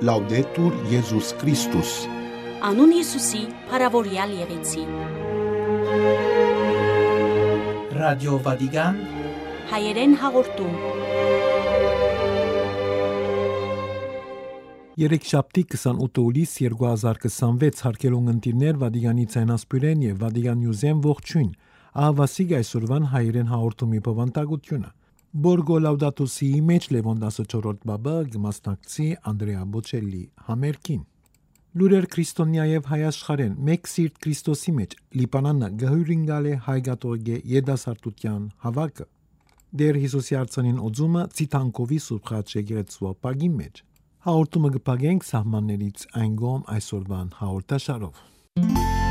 Laudetur Iesus Christus. Անուն Հիսուսի, փառավորյալ եղեցի։ Ռադիո Վատիկան Հայերեն հաղորդում։ Երեքշաբթի 28 հուլիս 2026 հարկելուն ընտիրներ Վատիկանի ցայնասպյուրեն եւ Վատիկան Նյուզեն ողջույն։ Ահավասիկ այսօրվան հայերեն հաղորդումի բովանդակությունը։ Բորգո Լաուդատոսի մեջ Լևոն 14-րդ բաբը գմաստակցի Անդրեա Բոչելլի համերգին։ Լուրեր քրիստոնյա եւ հայ աշխարհեն մեկ սիրտ Քրիստոսի մեջ լիպանանը գահյուրինգալե հայգատոգե եդասարտության հավաքը։ Դեր Հիսուսի արցանին օծումը ցիտանկովի սուրբխաչ եկեղեցու պագի մեջ։ Հաղորդումը կպագենք սահմաններից այն գոմ այսօրվան հաղորդաշարով։